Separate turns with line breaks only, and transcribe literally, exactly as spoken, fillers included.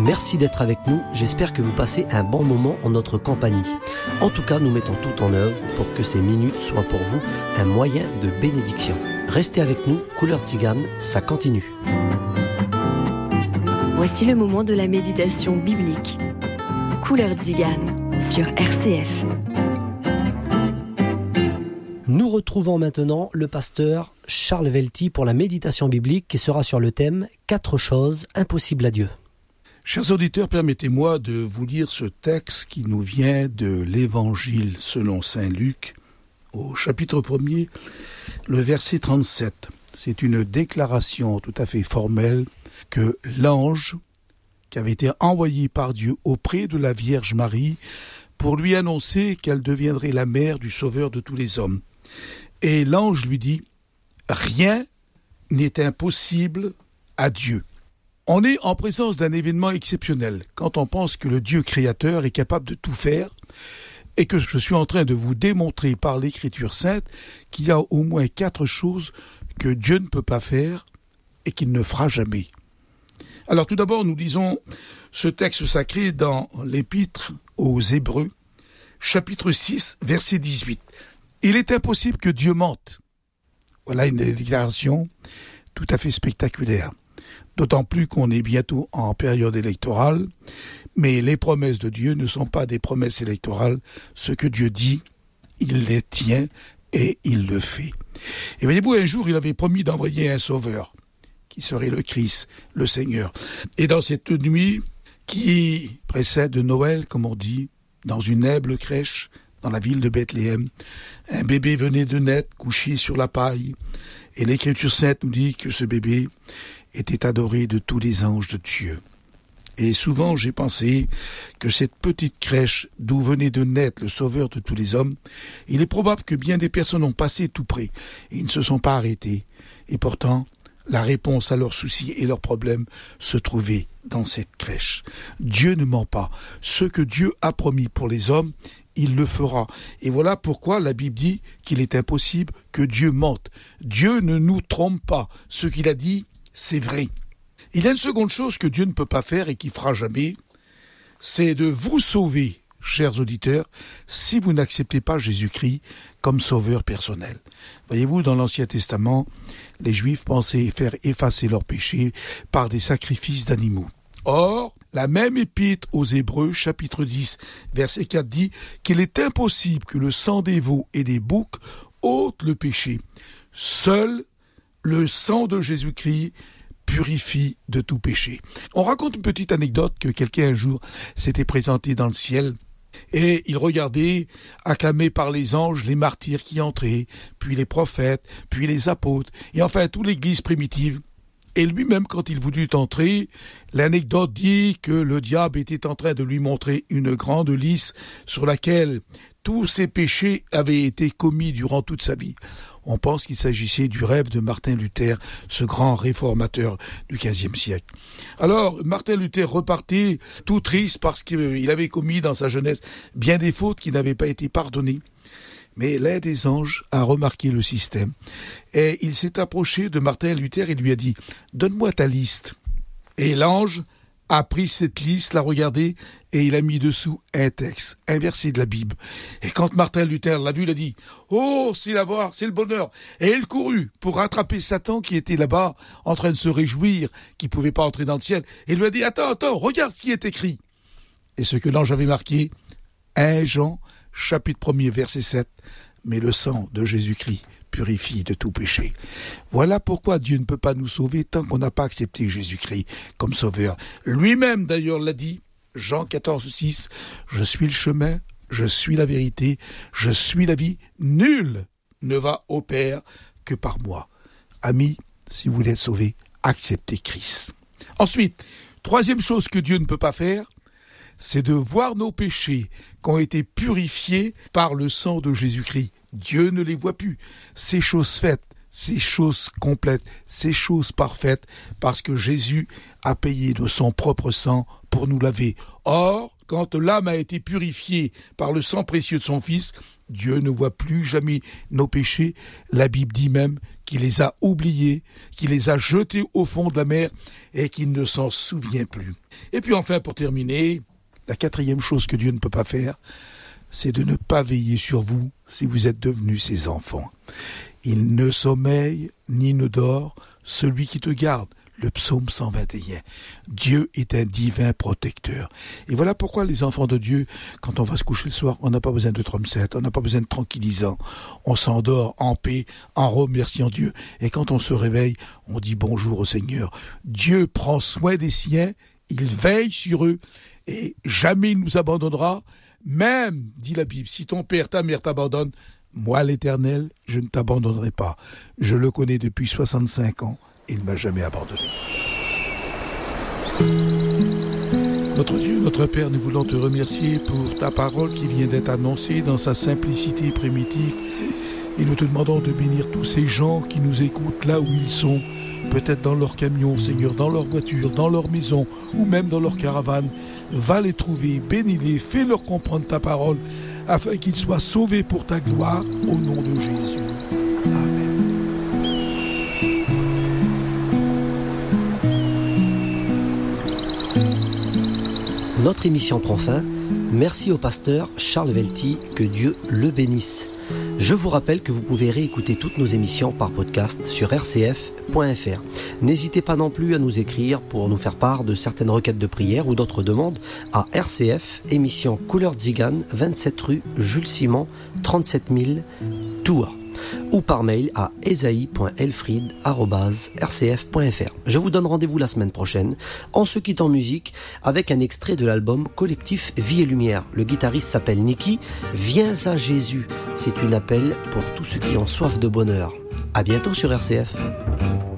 merci d'être avec nous. J'espère que vous passez un bon moment en notre compagnie. En tout cas, nous mettons tout en œuvre pour que ces minutes soient pour vous un moyen de bénédiction. Restez avec nous, Couleur Tzigane, ça continue.
Voici le moment de la méditation biblique. Couleur Tzigane sur R C F.
Nous retrouvons maintenant le pasteur Charles Velty pour la méditation biblique qui sera sur le thème « Quatre choses impossibles à Dieu ».
Chers auditeurs, permettez-moi de vous lire ce texte qui nous vient de l'Évangile selon saint Luc, au chapitre premier, le verset trente-sept. C'est une déclaration tout à fait formelle que l'ange qui avait été envoyé par Dieu auprès de la Vierge Marie pour lui annoncer qu'elle deviendrait la mère du Sauveur de tous les hommes. Et l'ange lui dit « Rien n'est impossible à Dieu ». On est en présence d'un événement exceptionnel quand on pense que le Dieu créateur est capable de tout faire et que je suis en train de vous démontrer par l'Écriture sainte qu'il y a au moins quatre choses que Dieu ne peut pas faire et qu'il ne fera jamais. Alors tout d'abord, nous lisons ce texte sacré dans l'Épître aux Hébreux, chapitre six, verset dix-huit. Il est impossible que Dieu mente. Voilà une déclaration tout à fait spectaculaire. D'autant plus qu'on est bientôt en période électorale, mais les promesses de Dieu ne sont pas des promesses électorales. Ce que Dieu dit, il les tient et il le fait. Et voyez-vous, un jour, il avait promis d'envoyer un sauveur, qui serait le Christ, le Seigneur. Et dans cette nuit qui précède Noël, comme on dit, dans une humble crèche, dans la ville de Bethléem, un bébé venait de naître, couché sur la paille, et l'Écriture sainte nous dit que ce bébé était adoré de tous les anges de Dieu. Et souvent j'ai pensé que cette petite crèche d'où venait de naître le Sauveur de tous les hommes, il est probable que bien des personnes ont passé tout près et ils ne se sont pas arrêtés. Et pourtant, la réponse à leurs soucis et leurs problèmes se trouvait dans cette crèche. Dieu ne ment pas. Ce que Dieu a promis pour les hommes, il le fera. Et voilà pourquoi la Bible dit qu'il est impossible que Dieu mente. Dieu ne nous trompe pas. Ce qu'il a dit, c'est vrai. Il y a une seconde chose que Dieu ne peut pas faire et qu'il fera jamais, c'est de vous sauver, chers auditeurs, si vous n'acceptez pas Jésus-Christ comme sauveur personnel. Voyez-vous, dans l'Ancien Testament, les Juifs pensaient faire effacer leurs péchés par des sacrifices d'animaux. Or, la même épître aux Hébreux, chapitre dix, verset quatre, dit qu'il est impossible que le sang des veaux et des boucs ôte le péché. Seul le sang de Jésus-Christ purifie de tout péché. On raconte une petite anecdote que quelqu'un un jour s'était présenté dans le ciel et il regardait, acclamé par les anges, les martyrs qui entraient, puis les prophètes, puis les apôtres, et enfin toute l'église primitive. Et lui-même, quand il voulut entrer, l'anecdote dit que le diable était en train de lui montrer une grande liste sur laquelle tous ses péchés avaient été commis durant toute sa vie. On pense qu'il s'agissait du rêve de Martin Luther, ce grand réformateur du quinzième siècle. Alors, Martin Luther repartait tout triste parce qu'il avait commis dans sa jeunesse bien des fautes qui n'avaient pas été pardonnées. Mais l'un des anges a remarqué le système et il s'est approché de Martin Luther et lui a dit « Donne-moi ta liste ». Et l'ange a pris cette liste, l'a regardée et il a mis dessous un texte, un verset de la Bible. Et quand Martin Luther l'a vu, il a dit « Oh, c'est là-bas, c'est le bonheur !» Et il courut pour rattraper Satan qui était là-bas en train de se réjouir, qui ne pouvait pas entrer dans le ciel. Et il lui a dit « Attends, attends, regarde ce qui est écrit !» Et ce que l'ange avait marqué, un Jean, chapitre premier, verset sept, « Mais le sang de Jésus-Christ purifie de tout péché. » Voilà pourquoi Dieu ne peut pas nous sauver tant qu'on n'a pas accepté Jésus-Christ comme sauveur. Lui-même d'ailleurs l'a dit, Jean quatorze, six, « Je suis le chemin, je suis la vérité, je suis la vie, nul ne va au Père que par moi. » Amis, si vous voulez être sauvés, acceptez Christ. Ensuite, troisième chose que Dieu ne peut pas faire, c'est de voir nos péchés qui ont été purifiés par le sang de Jésus-Christ. Dieu ne les voit plus. Ces choses faites, ces choses complètes, ces choses parfaites, parce que Jésus a payé de son propre sang pour nous laver. Or, quand l'âme a été purifiée par le sang précieux de son Fils, Dieu ne voit plus jamais nos péchés. La Bible dit même qu'il les a oubliés, qu'il les a jetés au fond de la mer et qu'il ne s'en souvient plus. Et puis enfin, pour terminer, la quatrième chose que Dieu ne peut pas faire, c'est de ne pas veiller sur vous si vous êtes devenus ses enfants. Il ne sommeille ni ne dort celui qui te garde. Le psaume cent vingt et un. Dieu est un divin protecteur. Et voilà pourquoi les enfants de Dieu, quand on va se coucher le soir, on n'a pas besoin de trompe-set, on n'a pas besoin de tranquillisant. On s'endort en paix, en remerciant Dieu. Et quand on se réveille, on dit bonjour au Seigneur. Dieu prend soin des siens, il veille sur eux et jamais il nous abandonnera. Même, dit la Bible, si ton père, ta mère t'abandonnent, moi l'Éternel, je ne t'abandonnerai pas. Je le connais depuis soixante-cinq ans. Il ne m'a jamais abandonné. Notre Dieu, notre Père, nous voulons te remercier pour ta parole qui vient d'être annoncée dans sa simplicité primitive. Et nous te demandons de bénir tous ces gens qui nous écoutent là où ils sont, peut-être dans leur camion, Seigneur, dans leur voiture, dans leur maison ou même dans leur caravane. Va les trouver, bénis-les, fais-leur comprendre ta parole afin qu'ils soient sauvés pour ta gloire au nom de Jésus. Amen.
Notre émission prend fin. Merci au pasteur Charles Velty, que Dieu le bénisse. Je vous rappelle que vous pouvez réécouter toutes nos émissions par podcast sur r c f point f r. N'hésitez pas non plus à nous écrire pour nous faire part de certaines requêtes de prière ou d'autres demandes à R C F, émission Couleur Tzigane, vingt-sept rue Jules Simon, trente-sept mille, Tours, ou par mail à esaïe point elfried arobase r c f point f r. Je vous donne rendez-vous la semaine prochaine, en se quittant en musique, avec un extrait de l'album Collectif Vie et Lumière. Le guitariste s'appelle Niki. Viens à Jésus. C'est un appel pour tous ceux qui ont soif de bonheur. À bientôt sur R C F.